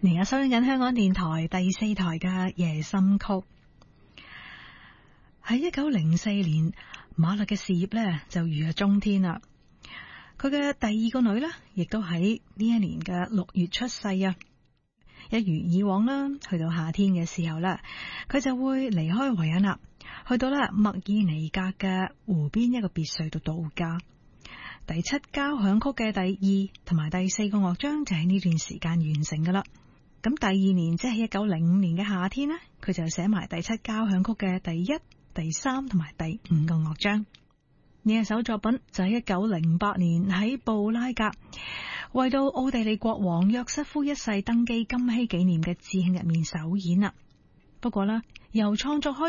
而家收聽緊香港電台第4台嘅夜心曲。喺1904年，馬勒嘅事業呢就如日中天啦。佢嘅第2個女呢，亦都喺呢一年嘅6月出世啊。一如以往啦，去到夏天嘅時候呢，佢就會離開維也納，去到咧默爾尼格嘅湖邊一個別墅度度假。第7交響曲嘅第2同埋第4個樂章就喺呢段時間完成噶啦。咁第2年即係1905年嘅夏天呢，佢就寫埋第7交響曲嘅第1、第3同埋第5個樂章。呢一首作品就喺1908年喺布拉格為到奧地利國王約瑟夫一世登基金禧紀念嘅致慶入面首演啦。不過呢，由創作開